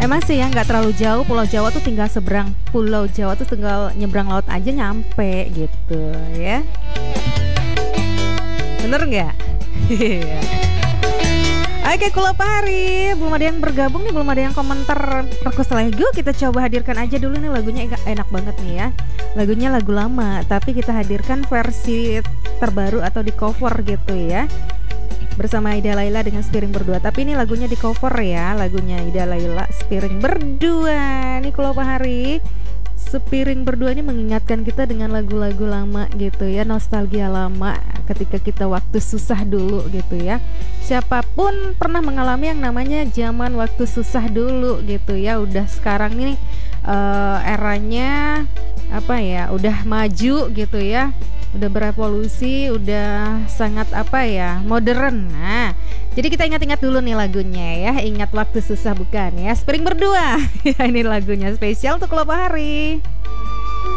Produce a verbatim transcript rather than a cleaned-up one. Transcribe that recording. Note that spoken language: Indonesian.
Emang sih ya nggak terlalu jauh, Pulau Jawa tuh tinggal seberang Pulau Jawa tuh tinggal nyebrang laut aja nyampe gitu ya. Bener nggak? Oke, Kula Pari, belum ada yang bergabung nih, belum ada yang komentar request lagu. Kita coba hadirkan aja dulu nih lagunya, enak banget nih ya. Lagunya lagu lama, tapi kita hadirkan versi terbaru atau di cover gitu ya. Bersama Ida Laila dengan Sepiring Berdua. Tapi ini lagunya di cover ya, lagunya Ida Laila Sepiring Berdua. Nih Kula Pari, Sepiring Berdua ini mengingatkan kita dengan lagu-lagu lama gitu ya, nostalgia lama ketika kita waktu susah dulu gitu ya. Siapapun pernah mengalami yang namanya zaman waktu susah dulu gitu ya. Udah sekarang nih uh, eranya apa ya, udah maju gitu ya, udah berevolusi, udah sangat apa ya, modern. Nah, jadi kita ingat-ingat dulu nih lagunya ya. Ingat waktu susah bukan ya, Sepiring Berdua. Ya, ini lagunya spesial untuk Kula Pari.